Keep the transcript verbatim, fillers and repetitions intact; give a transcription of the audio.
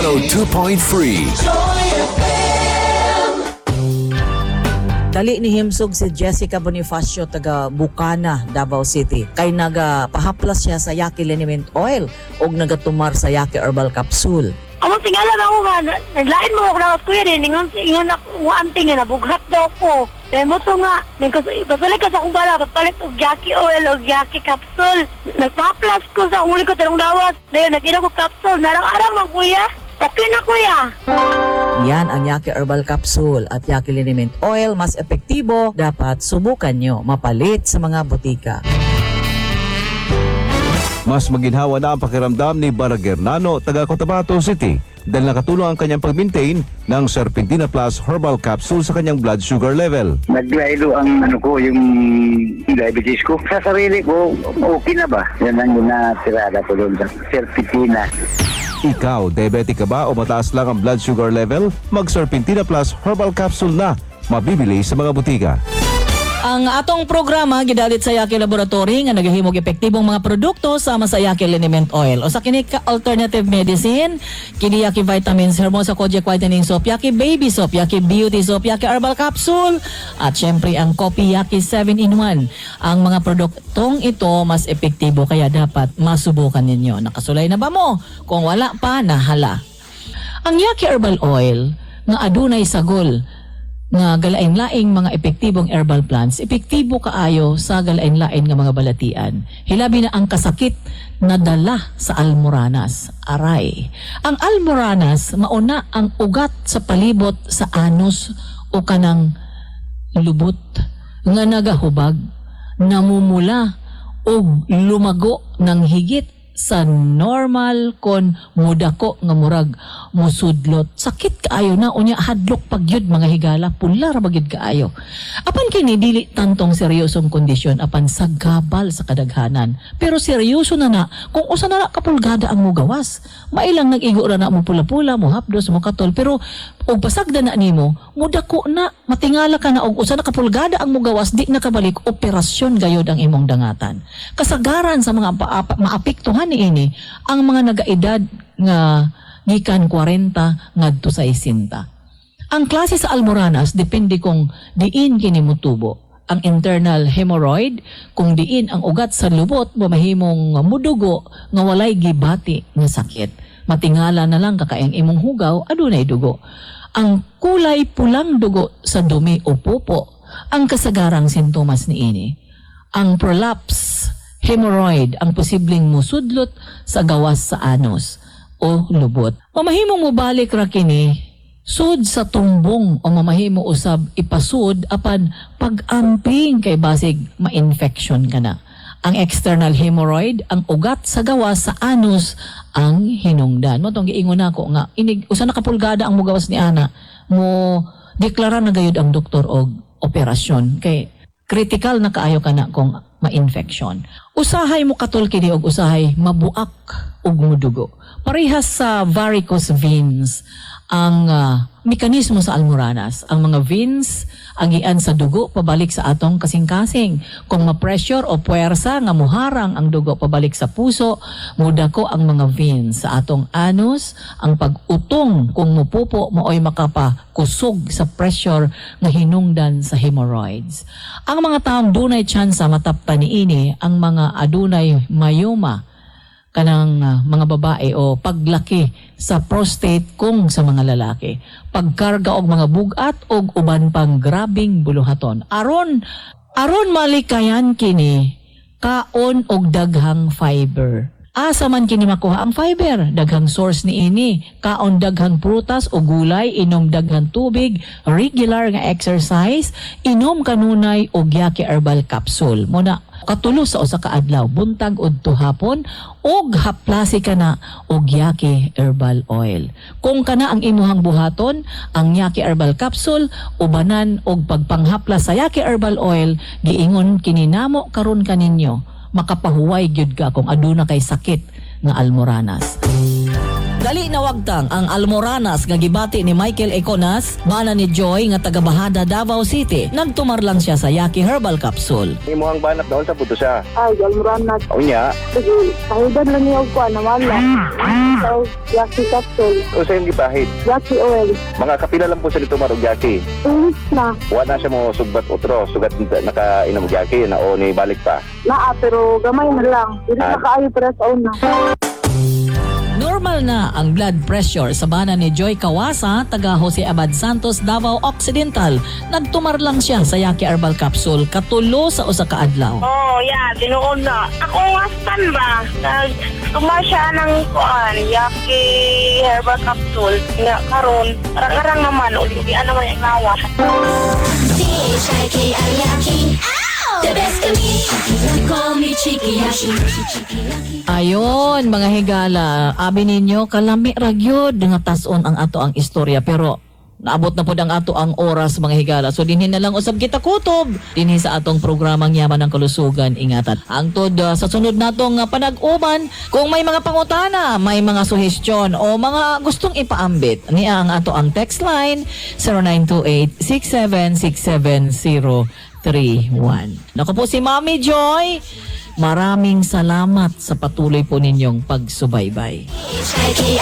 one oh two point three. Dali ni himsog si Jessica Bonifacio taga Bukana, Davao City. Kay naga pahaplas siya sa Yaki Liniment Oil og nagatumar sa Yaki Herbal Capsule. Amo tingalan ako nga, naglain mo ako na kuya din, ingon ingon ako anting nga nabughat daw ko. Kaya mo to nga, basalik ka sa akong bala, papalit og Yaki Oil og Yaki Capsule. Nagpa-plus ko sa uli ko tarong dawas. Dahil nag-ina ko capsule, narang-arang man kuya. Okay na kuya. Yan ang Yaki Herbal Capsule at Yaki Liniment Oil. Mas epektibo, dapat subukan nyo. Mapalit sa mga butika. Mas maginhawa na ang pakiramdam ni Baragernano, taga Cotabato City, dahil nakatulong ang kanyang pag-maintain ng Serpentina Plus Herbal Capsule sa kanyang blood sugar level. Naglaylo ang ano ko, yung diabetes ko. Sa sarili ko, okay na ba? Yan ang ginasirada ko doon sa Serpentina. Ikaw, diabetic ka ba o mataas lang ang blood sugar level? Mag-Serpentina Plus Herbal Capsule na, mabibili sa mga butika. Ang atong programa gidalit sa Yaki Laboratory nga nagahimog epektibong mga produkto sama sa Yaki Liniment Oil. O sa kini ka alternative medicine, kini Yaki Vitamins, Hermosa Kojic Whitening Soap, Yaki Baby Soap, Yaki Beauty Soap, Yaki Herbal Capsule, at syempre ang Coffee Yaki seven in one. Ang mga produktong ito mas epektibo kaya dapat masubukan ninyo. Nakasulay na ba mo? Kung wala pa, nahala. Ang Yaki Herbal Oil nga adunay sagol nga galain-laing mga epektibong herbal plants, epektibo kaayo sa galain-lain nga mga balatian. Hilabi na ang kasakit na dala sa almoranas. Aray. Ang almoranas, mauna ang ugat sa palibot sa anus o kanang lubot nga nagahubag, namumula o lumago ng higit sa normal kon mudako nga murag musudlot. Sakit kaayo na unya hadlok pagyud mga higala, pula ra bagid kaayo. Apan kini dili tantong seryosong kondisyon apan sagabal sa kadaghanan. Pero seryoso na na kung usa na kapulgada ang mugawas. Mailang nag-igo ra na mo pula-pula, mo hapdos, mo katol, pero og pasagda na nimo, mudako na, matingala ka na og usa na kapulgada ang mugawas, di na kabalik, operasyon gayod ang imong dangatan. Kasagaran sa mga maapektuhan niini ang mga nagaedad nga gikan forty ngadto sa sixty. Ang klase sa almoranas depende kung diin kini motubo. Ang internal hemorrhoid, kung diin ang ugat sa lubot mamahimong mudugo nga walay gibati nga sakit. Matingala na lang kakaing imong hugaw adunay dugo. Ang kulay pulang dugo sa dumi o pupo ang kasagarang sintomas niini. Ang prolapse hemorrhoid ang posibleng musudlot sa gawas sa anus o lubot. Mamahimong mobalik ra kini sud sa tumbong o mamahimo usab ipasud apan pag-amping kay basig ma-infection ka na. Ang external hemorrhoid, ang ugat sa gawas sa anus ang hinungdan. Mo tong giingon nako nga inig usa na kapulgada ang mugawas ni ana mo deklara na gayud ang doktor og operasyon kay critical na kaayo kana kung ma-infection. Usahay mo katol kini og usahay mabuak og mudugo. Parehas sa varicose veins ang uh, mekanismo sa almoranas. Ang mga veins agian sa dugo pabalik sa atong kasing-kasing. Kung ma-pressure o puwersa nga muharang ang dugo pabalik sa puso, mudako ang mga veins sa atong anus. Ang pag-utong kung mupupo mooy makapakusog sa pressure nga hinungdan sa hemorrhoids. Ang mga taong dunay tsansa mataptan niini ang mga adunay myoma kanang uh, mga babae o paglaki sa prostate kung sa mga lalaki, pagkarga og mga bugat og uban pang grabing buluhaton. Aron aron malikayan kini kaon og daghang fiber. Asa man kini makuha ang fiber? Daghang source ni ini, kaon daghang prutas o gulay, inom daghang tubig, regular nga exercise, inom kanunay og Yaki Herbal Capsule. Muna katulo sa usa ka adlaw, buntag udto hapon, og haplasi ka na og Yaki Herbal Oil. Kung kana ang imuhang buhaton, ang Yaki Herbal Capsule ubanan og pagpanghaplas sa Yaki Herbal Oil, giingon kini namo karon kaninyo makapahuway gyud ka kung aduna kay sakit nga almoranas. Dali na wagtang ang almoranas nga gibati ni Michael Econas, bana ni Joy nga taga Bahada, Davao City. Nagtumar lang siya sa Yaki Herbal Capsule. Imo ang banat doon sa puto siya. Ay, almoranas. Unya, Sige, kahidan lang niya ko na wala. So, Yaki capsule, o sa hindi pahid. Yaki oil. Mga kapila lang po sa nito marog yaki. Two weeks na. Wala na siya mo sugbat otro, sugat nakainom og yaki na o ni balik pa. Naa, pero gamay na lang. Hindi Ah. nakaayo para sa una. Normal na ang blood pressure sa bana ni Joy Kawasa, taga Jose Abad Santos, Davao Occidental. Nagtumar lang siya sa Yaki Herbal Capsule katulo sa usa ka adlaw. Oh, yeah, tinuod na. Ako nga stan ba? Nagtumar siya ng kuan, Yaki Herbal Capsule. Nga karon, parang naman, ulibian naman yung nawa. C H I K I Yaki. The best of me. You call me Cheeky Yaki. Ayon, mga higala, abi ninyo kalami ragyod nga tas-on ang ato ang istorya, pero naabot na po ang ato ang oras, mga higala. So dinhin na lang usab kita kutob dinhi sa atong programang Yaman ng Kalusugan. Ingatan. Angtod uh, sa sunod natong uh, panag-uban, kung may mga pangutana, may mga suhestyon o mga gustong ipaambit, niya ang ato ang text line zero nine two eight, six seven six seven zero three one. Naku po si Mami Joy. Maraming salamat sa patuloy po ninyong pagsubaybay. C H I K